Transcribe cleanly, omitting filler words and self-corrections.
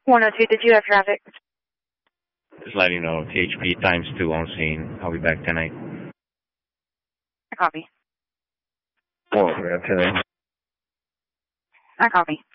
102, did you have traffic? Just letting you know, THP ×2 on scene. I'll be back tonight. I copy. Oh, we have 10. I copy.